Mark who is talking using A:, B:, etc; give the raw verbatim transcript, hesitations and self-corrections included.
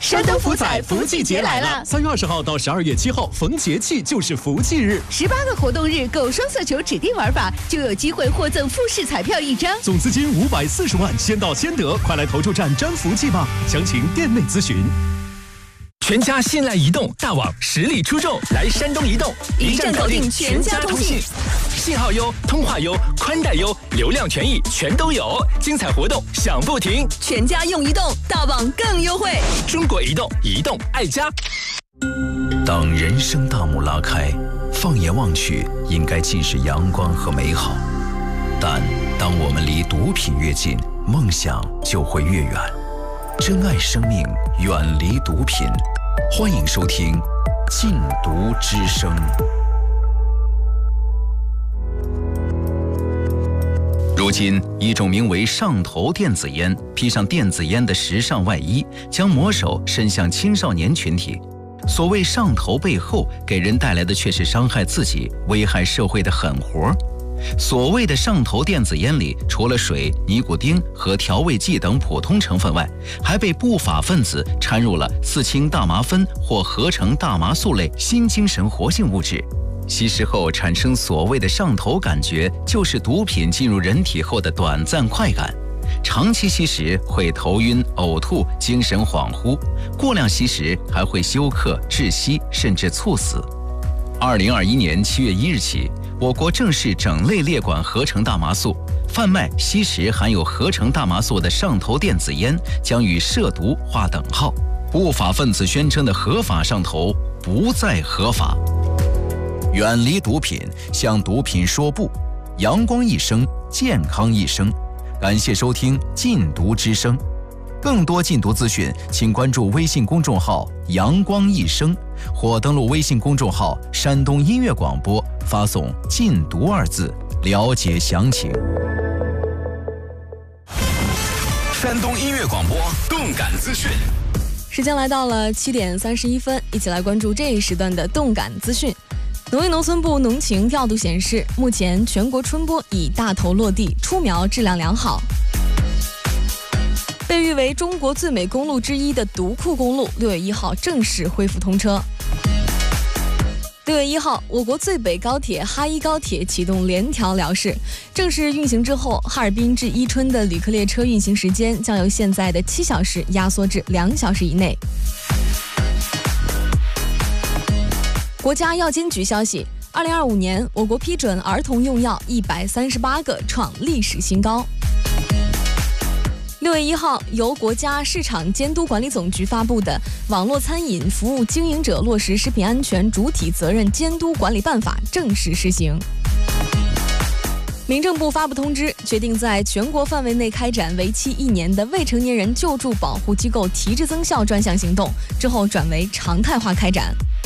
A: 山东福彩福气节来了！
B: 三月二十号到十二月七号，逢节气就是福气日。
A: 十八个活动日，购双色球指定玩法就有机会获赠复式彩票一张，
B: 总资金五百四十万，先到先得，快来投注站沾福气吧！详情店内咨询。
C: 全家信赖移动，大网实力出众，来山东移动，
A: 一站搞定全家通信，
C: 信号优，通话优，宽带优，流量权益全都有，精彩活动享不停。
A: 全家用移动，大网更优惠。
C: 中国移动，移动爱家。
D: 当人生大幕拉开，放眼望去，应该尽是阳光和美好。但当我们离毒品越近，梦想就会越远。珍爱生命，远离毒品。欢迎收听《禁毒之声》。如今，一种名为上头电子烟，披上电子烟的时尚外衣，将魔手伸向青少年群体。所谓上头背后，给人带来的却是伤害自己、危害社会的狠活。所谓的上头电子烟里，除了水、尼古丁和调味剂等普通成分外，还被不法分子掺入了四氢大麻酚或合成大麻素类新精神活性物质。吸食后产生所谓的上头感觉，就是毒品进入人体后的短暂快感。长期吸食会头晕、呕吐、精神恍惚；过量吸食还会休克、窒息，甚至猝死。二零二一年七月一日起，我国正式整类列管合成大麻素，贩卖、吸食含有合成大麻素的上头电子烟将与涉毒划等号。不法分子宣称的合法上头不再合法。远离毒品，向毒品说不。阳光一生，健康一生。感谢收听《禁毒之声》，更多禁毒资讯，请关注微信公众号“阳光一生”或登录微信公众号“山东音乐广播”，发送“禁毒”二字，了解详情。
C: 山东音乐广播动感资讯，
E: 时间来到了七点三十一分，一起来关注这一时段的动感资讯。农业农村部农情调度显示，目前全国春播已大头落地，出苗质量良好。被誉为中国最美公路之一的独库公路，六月一号正式恢复通车。六月一号，我国最北高铁哈一高铁启动联调辽试，正式运行之后，哈尔滨至伊春的旅客列车运行时间将由现在的七小时压缩至两小时以内。国家药监局消息，二零二五年我国批准儿童用药一百三十八个，创历史新高。六月一号，由国家市场监督管理总局发布的《网络餐饮服务经营者落实食品安全主体责任监督管理办法》正式施行。民政部发布通知，决定在全国范围内开展为期一年的未成年人救助保护机构提质增效专项行动，之后转为常态化开展。